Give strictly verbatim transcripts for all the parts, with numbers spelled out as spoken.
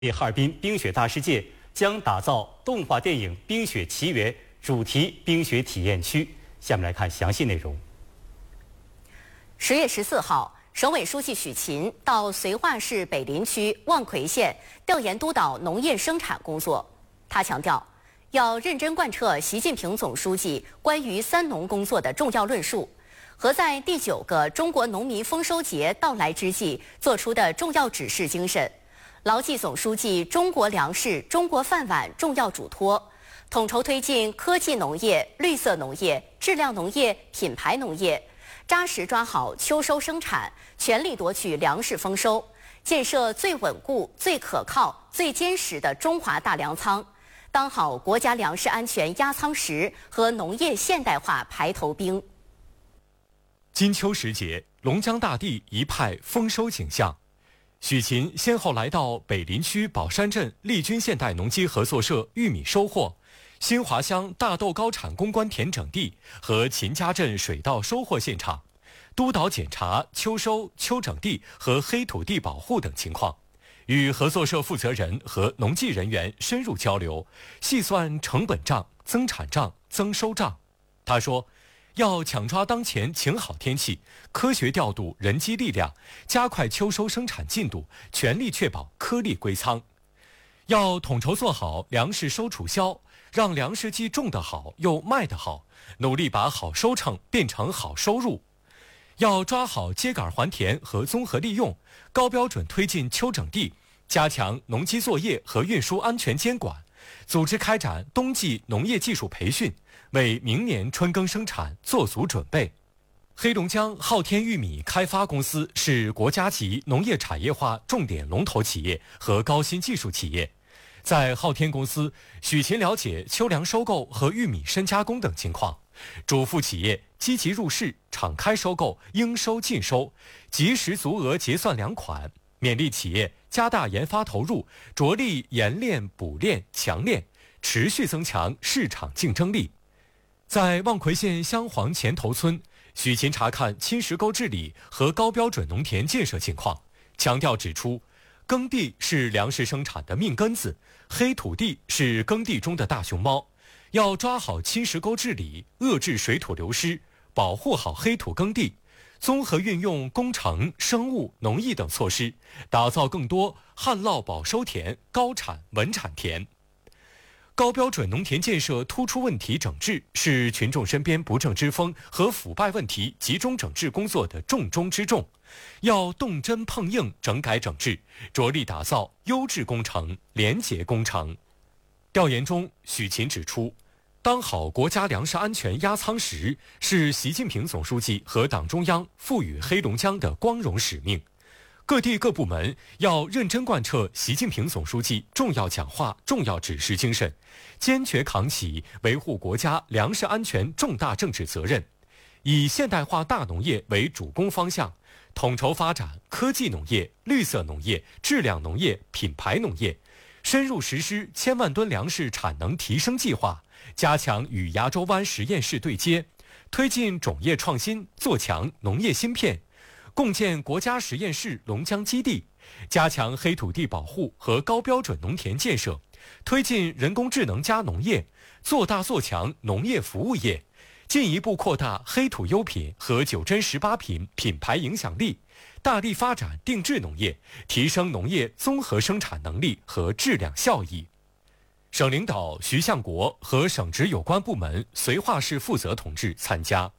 哈尔滨冰雪大世界将打造动画电影《冰雪奇缘》主题冰雪体验区。下面来看详细内容。 十月十四号，省委书记许勤到绥化市北林区望奎县调研督导农业生产工作。他强调，要认真贯彻习近平总书记关于“三农”工作的重要论述，和在第九个中国农民丰收节到来之际作出的重要指示精神。 牢记总书记“中国粮食、中国饭碗”重要嘱托，统筹推进科技农业、绿色农业、质量农业、品牌农业，扎实抓好秋收生产，全力夺取粮食丰收，建设最稳固、最可靠、最坚实的中华大粮仓，当好国家粮食安全压舱石和农业现代化排头兵。 金秋时节，龙江大地一派丰收景象。 许勤先后来到北林区宝山镇利军现代农机合作社玉米收获、新华乡大豆高产攻关田整地和秦家镇水稻收获现场，督导检查秋收、秋整地和黑土地保护等情况，与合作社负责人和农技人员深入交流，细算成本账、增产账、增收账。他说， 要抢抓当前晴好天气，科学调度人机力量，加快秋收生产进度，全力确保颗粒归仓。要统筹做好粮食收储销，让粮食既种得好又卖得好，努力把好收成变成好收入。要抓好秸秆还田和综合利用，高标准推进秋整地，加强农机作业和运输安全监管，组织开展冬季农业技术培训， 为明年春耕生产做足准备。黑龙江昊天玉米开发公司是国家级农业产业化重点龙头企业和高新技术企业。在昊天公司，许勤了解秋粮收购和玉米深加工等情况，嘱咐企业积极入市，敞开收购，应收尽收，及时足额结算粮款。勉励企业加大研发投入，着力研炼、补炼、强炼，持续增强市场竞争力。 在望奎县香黄前头村，许勤查看侵蚀沟治理和高标准农田建设情况，强调指出，耕地是粮食生产的命根子，黑土地是耕地中的大熊猫，要抓好侵蚀沟治理，遏制水土流失，保护好黑土耕地，综合运用工程、生物、农艺等措施，打造更多旱涝保收田、高产稳产田。 高标准农田建设突出问题整治是群众身边不正之风和腐败问题集中整治工作的重中之重，要动真碰硬整改整治，着力打造优质工程、廉洁工程。调研中，许勤指出，当好国家粮食安全压舱石是习近平总书记和党中央赋予黑龙江的光荣使命。 各地各部门要认真贯彻习近平总书记重要讲话、重要指示精神，坚决扛起维护国家粮食安全重大政治责任，以现代化大农业为主攻方向，统筹发展科技农业、绿色农业、质量农业、品牌农业，深入实施千万吨粮食产能提升计划，加强与崖州湾实验室对接，推进种业创新，做强农业芯片。 共建国家实验室龙江基地，加强黑土地保护和高标准农田建设，推进人工智能加农业，做大做强农业服务业，进一步扩大黑土优品和九真十八品品牌影响力，大力发展定制农业，提升农业综合生产能力和质量效益。省领导徐向国和省直有关部门绥化市负责同志参加。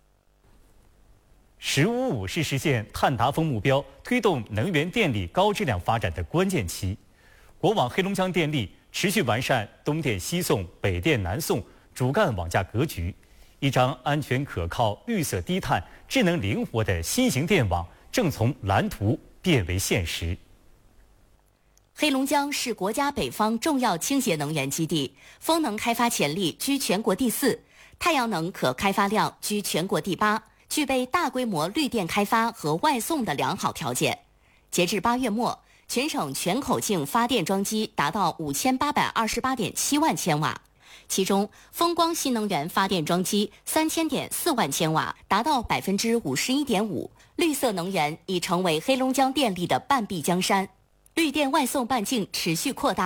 “十五五”是实现碳达峰目标、推动能源电力高质量发展的关键期。国网黑龙江电力持续完善东电西送、北电南送主干网架格局，一张安全可靠、绿色低碳、智能灵活的新型电网正从蓝图变为现实。 黑龙江是国家北方重要清洁能源基地，风能开发潜力居全国第四，太阳能可开发量居全国第八。 具备大规模绿电开发和外送的良好条件。截至八月末，全省全口径发电装机达到五千八百二十八点七万千瓦，其中风光新能源发电装机三千点四万千瓦，达到百分之五十一点五。绿色能源已成为黑龙江电力的半壁江山。 绿电外送半径持续扩大。